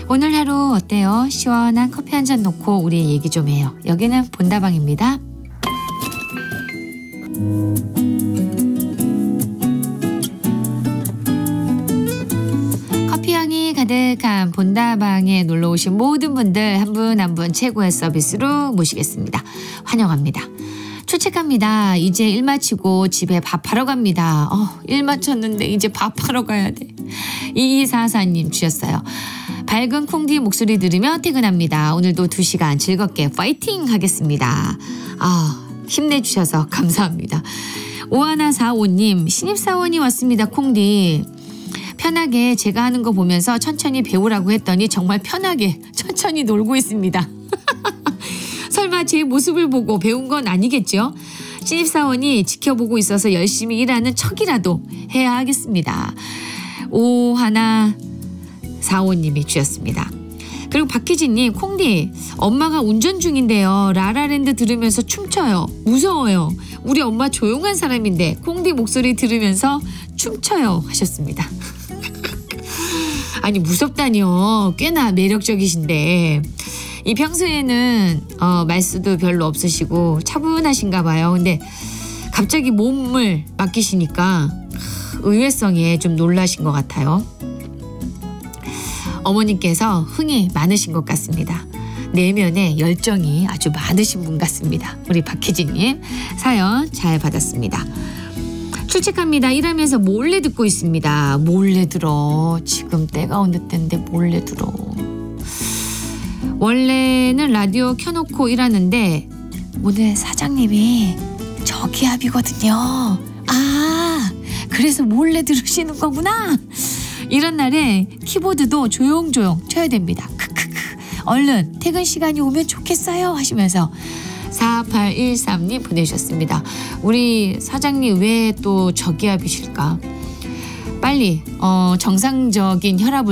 오늘 하루 어때요? 시원한 커피 한 잔 놓고 우리 얘기 좀 해요. 여기는 본다방입니다. 커피향이 가득한 본다방에 놀러 오신 모든 분들 한 분 한 분 최고의 서비스로 모시겠습니다. 환영합니다. 출첵합니다. 이제 일 마치고 집에 밥하러 갑니다. 일 마쳤는데 이제 밥하러 가야 돼. 2244님 주셨어요. 밝은 콩디 목소리 들으며 퇴근합니다. 오늘도 2시간 즐겁게 파이팅 하겠습니다. 힘내주셔서 감사합니다. 5145님 신입사원이 왔습니다. 콩디. 편하게 제가 하는 거 보면서 천천히 배우라고 했더니 정말 편하게 천천히 놀고 있습니다. 설마 제 모습을 보고 배운 건 아니겠죠? 신입사원이 지켜보고 있어서 열심히 일하는 척이라도 해야 하겠습니다. 5145님이 주셨습니다. 그리고 박희진님, 콩디 엄마가 운전 중인데요. 라라랜드 들으면서 춤춰요. 무서워요. 우리 엄마 조용한 사람인데 콩디 목소리 들으면서 춤춰요 하셨습니다. 아니 무섭다니요. 꽤나 매력적이신데 이 평소에는 말수도 별로 없으시고 차분하신가 봐요. 근데 갑자기 몸을 맡기시니까 의외성에 좀 놀라신 것 같아요. 어머님께서 흥이 많으신 것 같습니다. 내면에 열정이 아주 많으신 분 같습니다. 우리 박혜진님 사연 잘 받았습니다. 출첵합니다. 일하면서 몰래 듣고 있습니다. 몰래 들어. 지금 때가 어느 때인데 몰래 들어. 원래는 라디오 켜놓고 일하는데 오늘 사장님이 저기압이거든요. 그래서 몰래 들으시는 거구나. 이런 날에 키보드도 조용조용 쳐야 됩니다. 크크크. 얼른 퇴근 시간이 오면 좋겠어요 하시면서 4813님 보내주셨습니다. 우리 사장님 왜 또 저기압이실까? 빨리 정상적인 혈압을